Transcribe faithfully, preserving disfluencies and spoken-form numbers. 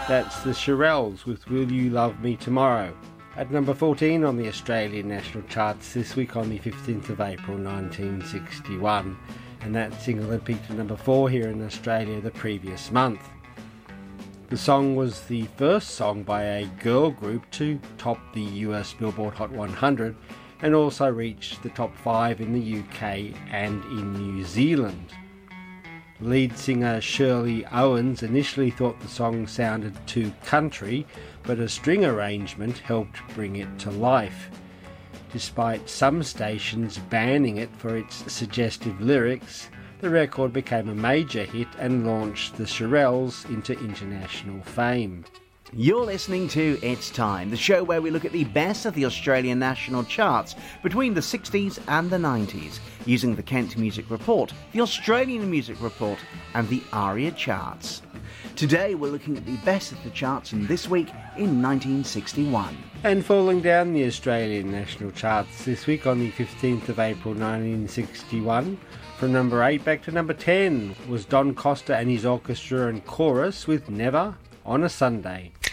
That's the Shirelles with Will You Love Me Tomorrow. At number fourteen on the Australian national charts this week on the fifteenth of April nineteen sixty-one. And that single had peaked at number four here in Australia the previous month. The song was the first song by a girl group to top the U S Billboard Hot one hundred and also reached the top five in the U K and in New Zealand. Lead singer Shirley Owens initially thought the song sounded too country, but a string arrangement helped bring it to life. Despite some stations banning it for its suggestive lyrics, the record became a major hit and launched the Shirelles into international fame. You're listening to It's Time, the show where we look at the best of the Australian national charts between the sixties and the nineties, using the Kent Music Report, the Australian Music Report and the ARIA charts. Today we're looking at the best of the charts in this week in nineteen sixty-one. And falling down the Australian national charts this week on the fifteenth of April nineteen sixty-one, from number eight back to number ten, was Don Costa and his orchestra and chorus with Never on a Sunday.